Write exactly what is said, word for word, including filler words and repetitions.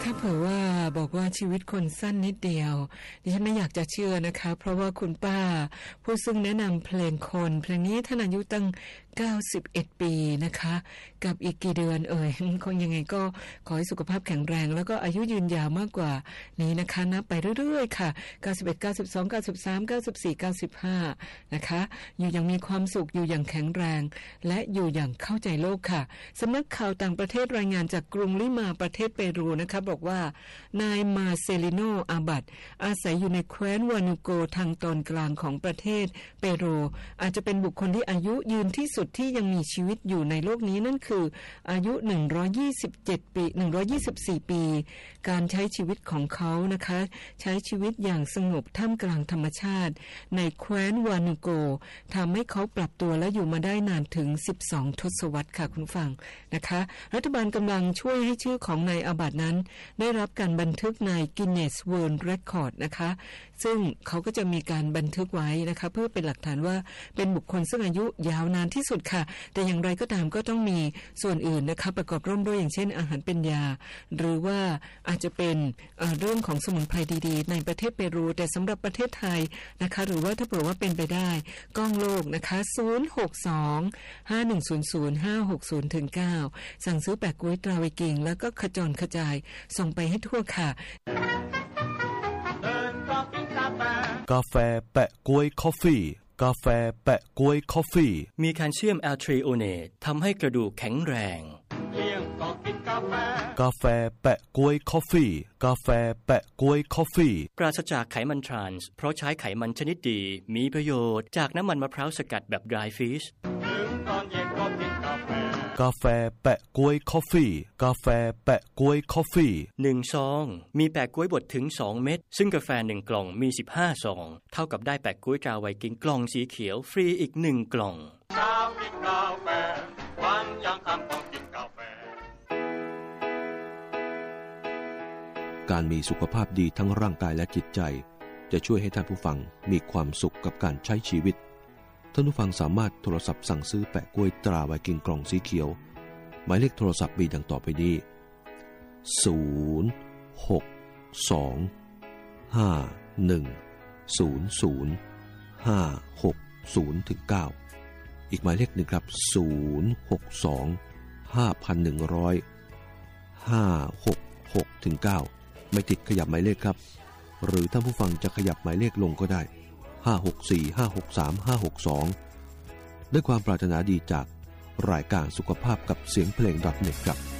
ถ้าเผื่อว่าบอกว่าชีวิตคนสั้นนิดเดียวดิฉันไม่อยากจะเชื่อนะคะเพราะว่าคุณป้าผู้ซึ่งแนะนำเพลงคนเพลงนี้ท่านอายุตั้งเก้าสิบเอ็ดปีนะคะกับอีกกี่เดือนเอ่ยคงยังไงก็ขอให้สุขภาพแข็งแรงแล้วก็อายุยืนยาวมากกว่านี้นะคะนับไปเรื่อยๆค่ะเก้าสิบเอ็ด เก้าสิบสอง เก้าสิบสาม เก้าสิบสี่ เก้าสิบห้านะคะอยู่อย่างมีความสุขอยู่อย่างแข็งแรงและอยู่อย่างเข้าใจโลกค่ะสำนักข่าวต่างประเทศรายงานจากกรุงลิมาประเทศเปรูนะคะบอกว่านายมาเซลิโนอาบัดอาศัยอยู่ในแคว้นวานูโกทางตอนกลางของประเทศเปรูอาจจะเป็นบุคคลที่อายุยืนที่สุดที่ยังมีชีวิตอยู่ในโลกนี้นั่นคืออายุหนึ่งร้อยยี่สิบเจ็ดปีหนึ่งร้อยยี่สิบสี่ปีการใช้ชีวิตของเขานะคะใช้ชีวิตอย่างสงบท่ามกลางธรรมชาติในแคว้นวานูโกทำให้เขาปรับตัวและอยู่มาได้นานถึงสิบสองทศวรรษค่ะคุณฟังนะคะรัฐบาลกำลังช่วยให้ชื่อของนายอาบัดนั้นได้รับการบันทึกใน Guinness World Record นะคะซึ่งเขาก็จะมีการบันทึกไว้นะคะเพื่อเป็นหลักฐานว่าเป็นบุคคลซึ่งอายุยาวนานที่สุดค่ะแต่อย่างไรก็ตามก็ต้องมีส่วนอื่นนะคะประกอบร่วมด้วยอย่างเช่นอาหารเป็นยาหรือว่าอาจจะเป็นเอ่อเรื่องของสมุนไพรดีๆในประเทศเปรูแต่สำหรับประเทศไทยนะคะหรือว่าถ้าเผื่อว่าเป็นไปได้ก้องโลกนะคะศูนย์ หก สอง ห้า หนึ่ง ศูนย์ ศูนย์ ห้า หก ศูนย์ เก้าสั่งซื้อแปะก๊วยตราไวกิงแล้วก็ขจรกระจายส่งไปให้ทั่วค่ะกาแฟแปะก๊วยคอฟฟี่กาแฟแปะก๊วยคอฟฟี่มีแคลเซียมแอลทรีโอเนตทำให้กระดูกแข็งแรงกาแฟแปะก๊วยคอฟฟี่กาแฟแปะก๊วยคอฟฟี่ปราศจากไขมันทรานส์เพราะใช้ไขมันชนิดดีมีประโยชน์จากน้ำมันมะพร้าวสกัดแบบ dry fish กาแฟแปะก๊วยคอฟฟี่กาแฟแปะก๊วยคอฟฟี่หนึ่งซองมีแปะก๊วยบดถึงสองเม็ดซึ่งกาแฟหนึ่งกล่องมีสิบห้าซองเท่ากับได้แปะก๊วยตราไวกิงกล่องสีเขียวฟรีอีกหนึ่งกล่องเช้ากินกาแฟวันยังค่ำต้องกินกาแฟการมีสุขภาพดีทั้งร่างกายและจิตใจจะช่วยให้ท่านผู้ฟังมีความสุขกับการใช้ชีวิตท่านผู้ฟังสามารถโทรศัพท์สั่งซื้อแปะกล้วยตราไวกิงกล่องสีเขียวหมายเลขโทรศัพท์มีดังต่อไปนี้ศูนย์ หก สอง ห้า หนึ่ง ศูนย์ ศูนย์ ห้า หก ศูนย์ ถึง เก้าอีกหมายเลขหนึ่งครับศูนย์ หก สอง ห้า หนึ่ง ศูนย์ ห้า หก หก ถึง เก้าไม่ติดขยับหมายเลขครับหรือท่านผู้ฟังจะขยับหมายเลขลงก็ได้ห้า หก สี่ ห้า หก สาม ห้า หก สองด้วยความปรารถนาดีจากรายการสุขภาพกับเสียงเพลง .net ครับ